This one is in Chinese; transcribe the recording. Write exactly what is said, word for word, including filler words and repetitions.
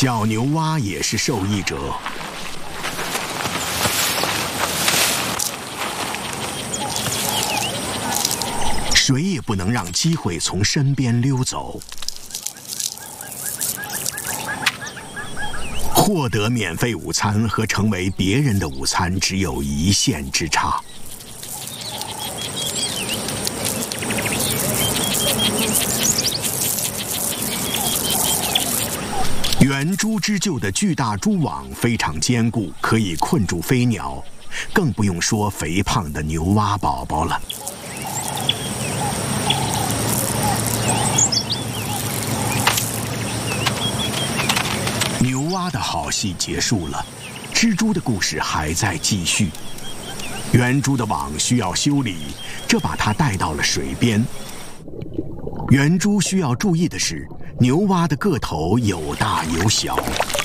小牛蛙也是受益者。谁也不能让机会从身边溜走。获得免费午餐和成为别人的午餐只有一线之差。圆珠织就的巨大蛛网非常坚固，可以困住飞鸟，更不用说肥胖的牛蛙宝宝了。牛蛙的好戏结束了，蜘蛛的故事还在继续。圆珠的网需要修理，这把它带到了水边。圆珠需要注意的是，牛蛙的个头有大有小，